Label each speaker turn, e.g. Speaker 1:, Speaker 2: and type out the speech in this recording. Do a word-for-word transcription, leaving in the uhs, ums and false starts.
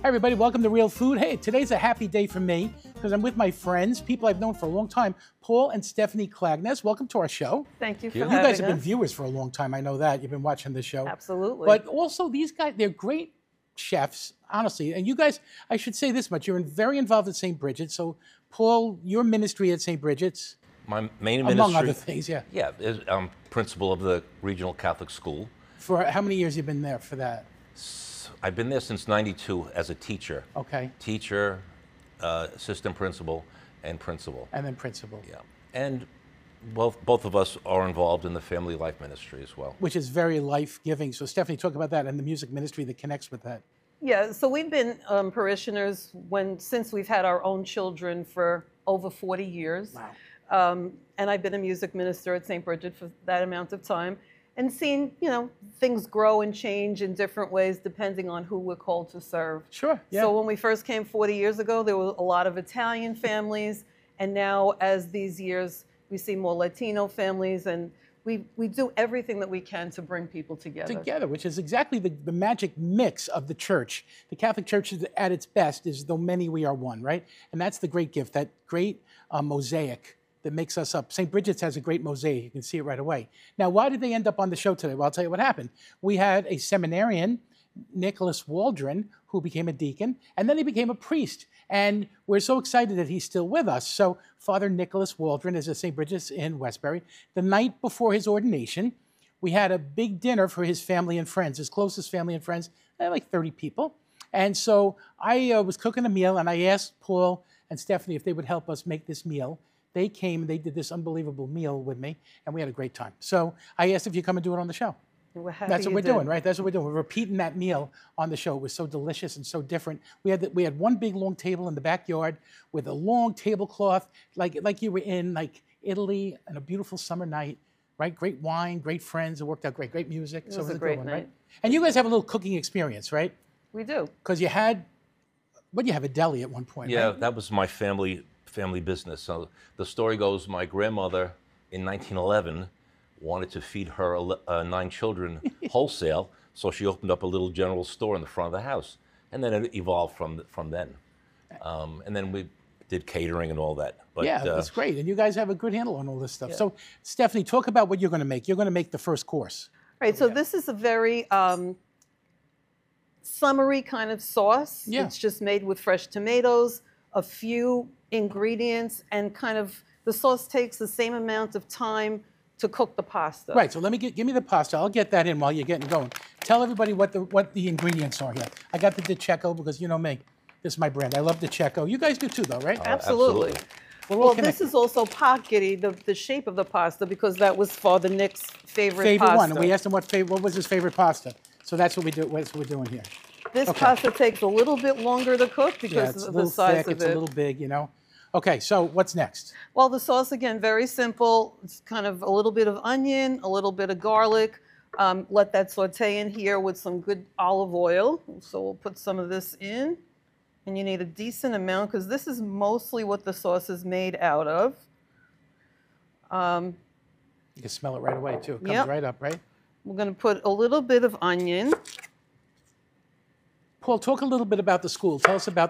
Speaker 1: Hi, everybody. Welcome to Real Food. Hey, today's a happy day for me because I'm with my friends, people I've known for a long time, Paul and Stephanie Klagnes. Welcome to our show.
Speaker 2: Thank you for
Speaker 1: You
Speaker 2: having us.
Speaker 1: guys have been viewers for a long time. I know that. You've been watching the show.
Speaker 2: Absolutely.
Speaker 1: But also, these guys, they're great chefs, honestly. And you guys, I should say this much. You're very involved at Saint Bridget's. So, Paul, your ministry at Saint Bridget's.
Speaker 3: My main
Speaker 1: Among
Speaker 3: ministry,
Speaker 1: other things, yeah.
Speaker 3: Yeah, is, I'm principal of the Regional Catholic School.
Speaker 1: For how many years have you been there for that?
Speaker 3: I've been there since ninety-two as a teacher.
Speaker 1: Okay.
Speaker 3: Teacher, uh, assistant principal, and principal.
Speaker 1: And then principal.
Speaker 3: Yeah. And both, both of us are involved in the family life ministry as well.
Speaker 1: Which is very life-giving. So Stephanie, talk about that and the music ministry that connects with that.
Speaker 2: Yeah, so we've been um, parishioners when since we've had our own children for over forty years.
Speaker 1: Wow.
Speaker 2: Um, and I've been a music minister at Saint Bridget for that amount of time, and seen, you know, things grow and change in different ways depending on who we're called to serve.
Speaker 1: Sure, yeah.
Speaker 2: So when we first came forty years ago, there were a lot of Italian families, and now as these years, we see more Latino families, and we, we do everything that we can to bring people together.
Speaker 1: Together, which is exactly the, the magic mix of the church. The Catholic Church is at its best is though many we are one, right? And that's the great gift, that great uh, mosaic that makes us up. Saint Bridget's has a great mosaic. You can see it right away. Now, why did they end up on the show today? Well, I'll tell you what happened. We had a seminarian, Nicholas Waldron, who became a deacon, and then he became a priest. And we're so excited that he's still with us. So Father Nicholas Waldron is at Saint Bridget's in Westbury. The night before his ordination, we had a big dinner for his family and friends, his closest family and friends, like thirty people. And so I uh, was cooking a meal, and I asked Paul and Stephanie if they would help us make this meal. They came, and they did this unbelievable meal with me, and we had a great time. So I asked if you come and do it on the show.
Speaker 2: We're happy
Speaker 1: That's what
Speaker 2: you
Speaker 1: we're
Speaker 2: did.
Speaker 1: doing, right? That's what we're doing. We're repeating that meal on the show. It was so delicious and so different. We had the, we had one big long table in the backyard with a long tablecloth, like like you were in like Italy on a beautiful summer night, right? Great wine, great friends. It worked out great, great music.
Speaker 2: It
Speaker 1: so
Speaker 2: was
Speaker 1: it was
Speaker 2: a
Speaker 1: a
Speaker 2: great
Speaker 1: good one,
Speaker 2: night.
Speaker 1: right? And you guys have a little cooking experience, right?
Speaker 2: We do.
Speaker 1: Because you had, what you have a deli at one point,
Speaker 3: Yeah,
Speaker 1: right?
Speaker 3: that was my family family business. So the story goes, my grandmother in nineteen eleven wanted to feed her uh, nine children wholesale, so she opened up a little general store in the front of the house, and then it evolved from from then. Um, and then we did catering and all that. But,
Speaker 1: yeah,
Speaker 3: uh,
Speaker 1: that's great. And you guys have a good handle on all this stuff.
Speaker 3: Yeah.
Speaker 1: So Stephanie, talk about what you're going to make. You're going to make the first course.
Speaker 2: Right, so this is a very um, summery kind of sauce.
Speaker 1: Yeah.
Speaker 2: It's just made with fresh tomatoes, a few ingredients, and kind of the sauce takes the same amount of time to cook the pasta.
Speaker 1: Right, so let me get, give me the pasta. I'll get that in while you're getting going. Tell everybody what the what the ingredients are here. I got the Diceco because you know me. This is my brand. I love Diceco. You guys do too, though, right?
Speaker 3: Uh,
Speaker 2: Absolutely.
Speaker 3: absolutely.
Speaker 1: We're all
Speaker 2: Well,
Speaker 1: connected.
Speaker 2: this is also pakiri, the, the shape of the pasta, because that was Father Nick's favorite,
Speaker 1: favorite
Speaker 2: pasta.
Speaker 1: one. And we asked him what favorite, what was his favorite pasta. So that's what we do. That's what we're doing here.
Speaker 2: This
Speaker 1: Okay.
Speaker 2: pasta takes a little bit longer to cook because
Speaker 1: Yeah, it's a
Speaker 2: of
Speaker 1: little
Speaker 2: the size
Speaker 1: thick.
Speaker 2: of
Speaker 1: It's
Speaker 2: it.
Speaker 1: a little big, you know. Okay, so what's next?
Speaker 2: Well, the sauce, again, very simple. It's kind of a little bit of onion, a little bit of garlic. Um, let that saute in here with some good olive oil. So we'll put some of this in. And you need a decent amount because this is mostly what the sauce is made out of. Um,
Speaker 1: You can smell it right away too. It comes
Speaker 2: Yep.
Speaker 1: right up, right?
Speaker 2: we're going to put a little bit of onion.
Speaker 1: Paul, talk a little bit about the school. Tell us about